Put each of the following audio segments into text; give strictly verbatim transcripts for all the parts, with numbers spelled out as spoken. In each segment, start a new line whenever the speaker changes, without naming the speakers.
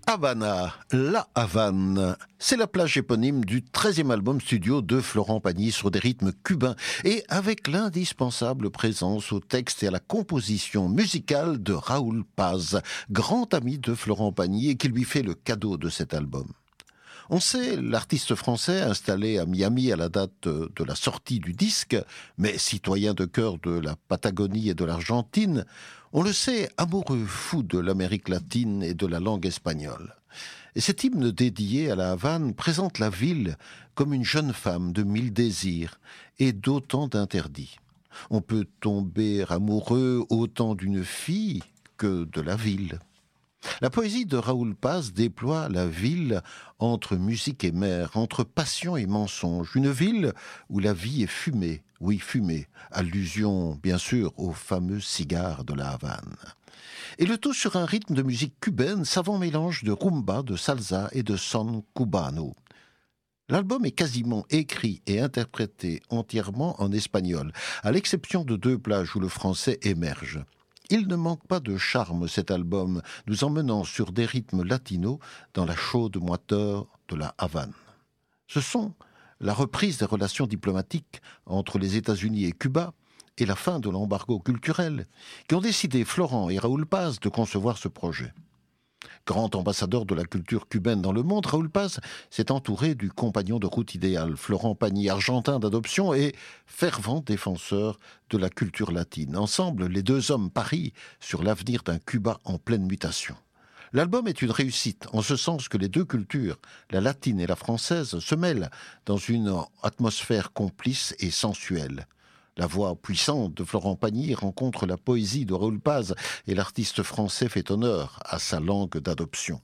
Havana, La Havane, c'est la plage éponyme du treizième album studio de Florent Pagny sur des rythmes cubains et avec l'indispensable présence au texte et à la composition musicale de Raoul Paz, grand ami de Florent Pagny et qui lui fait le cadeau de cet album. On sait l'artiste français installé à Miami à la date de la sortie du disque, mais citoyen de cœur de la Patagonie et de l'Argentine, on le sait amoureux fou de l'Amérique latine et de la langue espagnole. Et cet hymne dédié à la Havane présente la ville comme une jeune femme de mille désirs et d'autant d'interdits. On peut tomber amoureux autant d'une fille que de la ville. La poésie de Raoul Paz déploie la ville entre musique et mer, entre passion et mensonge. Une ville où la vie est fumée, oui fumée, allusion bien sûr au fameux cigare de la Havane. Et le tout sur un rythme de musique cubaine, savant mélange de rumba, de salsa et de son cubano. L'album est quasiment écrit et interprété entièrement en espagnol, à l'exception de deux plages où le français émerge. Il ne manque pas de charme cet album, nous emmenant sur des rythmes latinos dans la chaude moiteur de la Havane. Ce sont la reprise des relations diplomatiques entre les États-Unis et Cuba et la fin de l'embargo culturel qui ont décidé Florent et Raoul Paz de concevoir ce projet. Grand ambassadeur de la culture cubaine dans le monde, Raoul Paz s'est entouré du compagnon de route idéal, Florent Pagny, argentin d'adoption et fervent défenseur de la culture latine. Ensemble, les deux hommes parient sur l'avenir d'un Cuba en pleine mutation. L'album est une réussite, en ce sens que les deux cultures, la latine et la française, se mêlent dans une atmosphère complice et sensuelle. La voix puissante de Florent Pagny rencontre la poésie de Raoul Paz et l'artiste français fait honneur à sa langue d'adoption.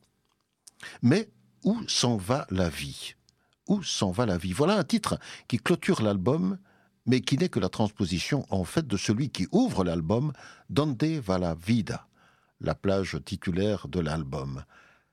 Mais où s'en va la vie ? Où s'en va la vie ? Voilà un titre qui clôture l'album, mais qui n'est que la transposition en fait de celui qui ouvre l'album, Donde va la vida, la plage titulaire de l'album.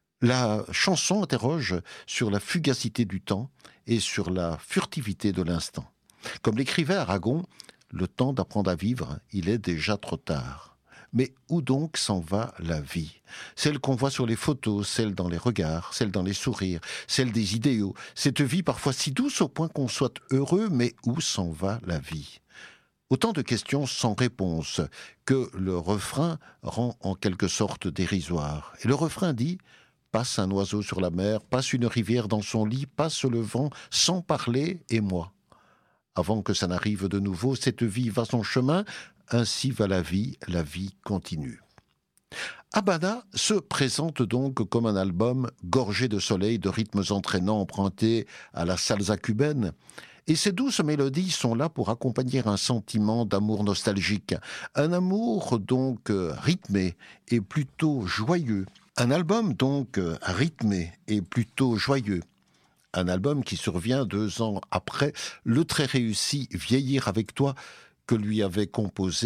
La chanson interroge sur la fugacité du temps et sur la furtivité de l'instant. Comme l'écrivait Aragon, le temps d'apprendre à vivre, il est déjà trop tard. Mais où donc s'en va la vie ? Celle qu'on voit sur les photos, celle dans les regards, celle dans les sourires, celle des idéaux. Cette vie parfois si douce au point qu'on soit heureux, mais où s'en va la vie ? Autant de questions sans réponse que le refrain rend en quelque sorte dérisoire. Et le refrain dit « Passe un oiseau sur la mer, passe une rivière dans son lit, passe le vent sans parler et moi ». Avant que ça n'arrive de nouveau, cette vie va son chemin, ainsi va la vie, la vie continue. Havana se présente donc comme un album gorgé de soleil, de rythmes entraînants empruntés à la salsa cubaine. Et ces douces mélodies sont là pour accompagner un sentiment d'amour nostalgique. Un amour donc rythmé et plutôt joyeux. Un album donc rythmé et plutôt joyeux. Un album qui survient deux ans après le très réussi « Vieillir avec toi » que lui avait composé